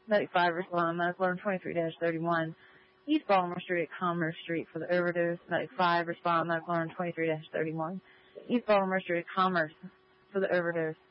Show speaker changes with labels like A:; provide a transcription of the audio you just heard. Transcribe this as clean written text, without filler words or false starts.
A: Medic 5, respond. Medic 1123-31. East Baltimore Street at Commerce Street for the overdose. Medic 5, respond. Medic 1123-31. East Baltimore Street at Commerce for the overdose.